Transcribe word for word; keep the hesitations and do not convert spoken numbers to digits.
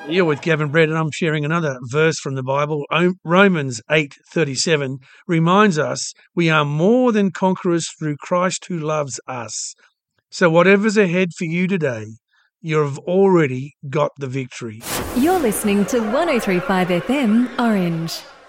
You're with Gavin Brett, and I'm sharing another verse from the Bible. Romans eight thirty-seven reminds us we are more than conquerors through Christ who loves us. So whatever's ahead for you today, you've already got the victory. You're listening to one oh three point five F M Orange.